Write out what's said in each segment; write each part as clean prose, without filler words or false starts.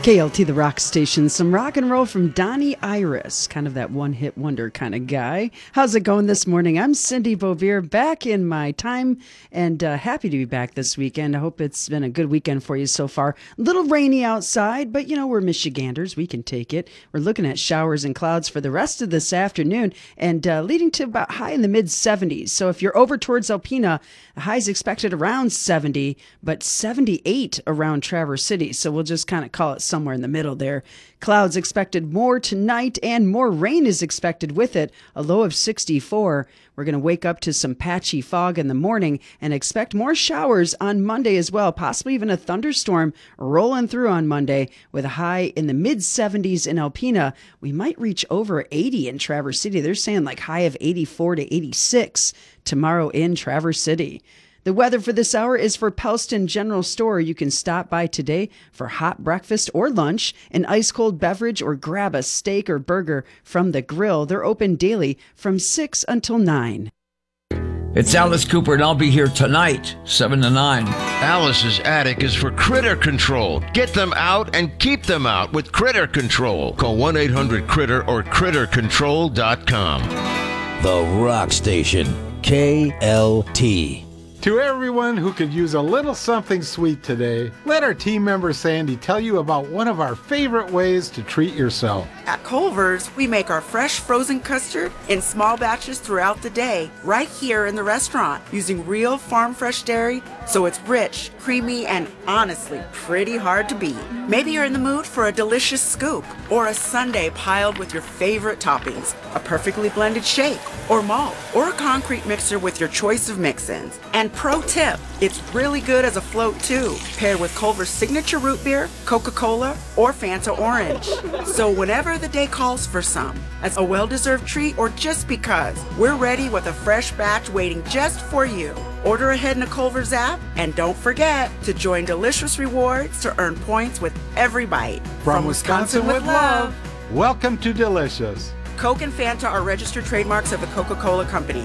KLT, the rock station. Some rock and roll from Donnie Iris, kind of that one-hit wonder kind of guy. How's it going this morning? I'm Cindy Beauvier, back in my time, and happy to be back this weekend. I hope it's been a good weekend for you so far. A little rainy outside, but we're Michiganders. We can take it. We're looking at showers and clouds for the rest of this afternoon, and leading to about high in the mid-70s. So if you're over towards Alpena, the high's expected around 70, but 78 around Traverse City. So we'll just kind of call it somewhere in the middle there. Clouds expected more tonight, and more rain is expected with it, a low of 64. We're going to wake up to some patchy fog in the morning and expect more showers on Monday as well, possibly even a thunderstorm rolling through on Monday with a high in the mid-70s in Alpena. We might reach over 80 in Traverse City. They're saying like high of 84 to 86 tomorrow in Traverse City. The weather for this hour is for Pelston General Store. You can stop by today for hot breakfast or lunch, an ice-cold beverage, or grab a steak or burger from the grill. They're open daily from 6 until 9. It's Alice Cooper, and I'll be here tonight, 7 to 9. Alice's Attic is for critter control. Get them out and keep them out with Critter Control. Call 1-800-CRITTER or CritterControl.com. The Rock Station, KLT. To everyone who could use a little something sweet today, let our team member Sandy tell you about one of our favorite ways to treat yourself. At Culver's, we make our fresh frozen custard in small batches throughout the day, right here in the restaurant, using real farm fresh dairy, so it's rich, creamy, and honestly, pretty hard to beat. Maybe you're in the mood for a delicious scoop, or a sundae piled with your favorite toppings, a perfectly blended shake, or malt, or a concrete mixer with your choice of mix-ins. And pro tip, it's really good as a float too, paired with Culver's signature root beer, Coca-Cola, or Fanta Orange. So whenever the day calls for some, as a well-deserved treat or just because, we're ready with a fresh batch waiting just for you. Order ahead in the Culver's app, and don't forget to join Delicious Rewards to earn points with every bite. From Wisconsin with love, welcome to Delicious. Coke and Fanta are registered trademarks of the Coca-Cola Company.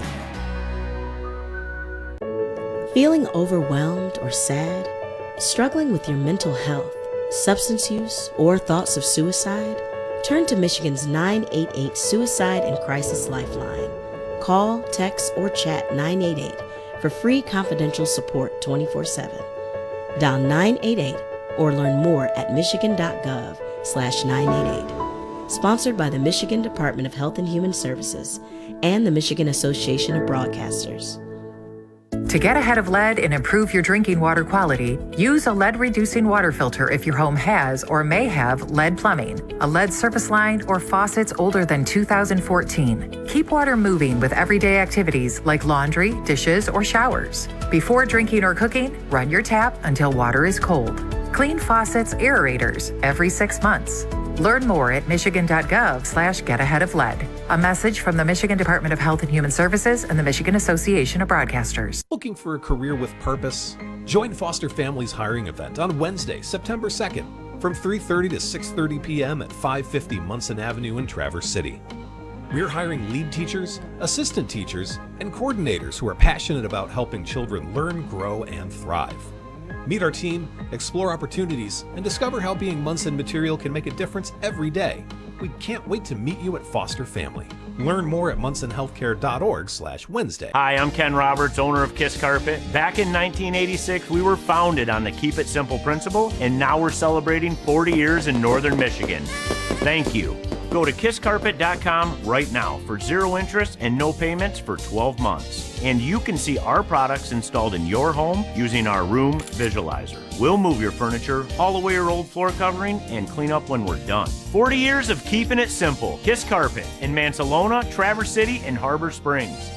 Feeling overwhelmed or sad? Struggling with your mental health, substance use, or thoughts of suicide? Turn to Michigan's 988 Suicide and Crisis Lifeline. Call, text, or chat 988 for free confidential support 24/7. Dial 988 or learn more at michigan.gov/988. Sponsored by the Michigan Department of Health and Human Services and the Michigan Association of Broadcasters. To get ahead of lead and improve your drinking water quality, use a lead-reducing water filter if your home has or may have lead plumbing, a lead service line, or faucets older than 2014. Keep water moving with everyday activities like laundry, dishes, or showers. Before drinking or cooking, run your tap until water is cold. Clean faucets, aerators every 6 months. Learn more at michigan.gov/getaheadoflead. A message from the Michigan Department of Health and Human Services and the Michigan Association of Broadcasters. Looking for a career with purpose? Join Foster Family's hiring event on Wednesday, September 2nd from 3:30 to 6:30 p.m. at 550 Munson Avenue in Traverse City. We're hiring lead teachers, assistant teachers, and coordinators who are passionate about helping children learn, grow, and thrive. Meet our team, explore opportunities, and discover how being Munson material can make a difference every day. We can't wait to meet you at Foster Family. Learn more at munsonhealthcare.org/Wednesday. Hi, I'm Ken Roberts, owner of Kiss Carpet. Back in 1986, we were founded on the Keep It Simple principle, and now we're celebrating 40 years in Northern Michigan. Thank you. Go to kisscarpet.com right now for 0 interest and no payments for 12 months. And you can see our products installed in your home using our room visualizer. We'll move your furniture, haul away your old floor covering, and clean up when we're done. 40 years of keeping it simple. Kiss Carpet in Mansalona, Traverse City, and Harbor Springs.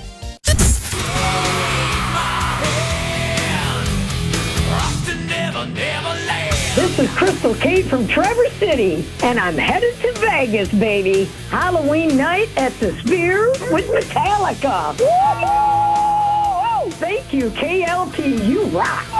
This is Crystal Kate from Traverse City, and I'm headed to Vegas, baby. Halloween night at the Sphere with Metallica. Woo-hoo! Thank you, KLT. You rock.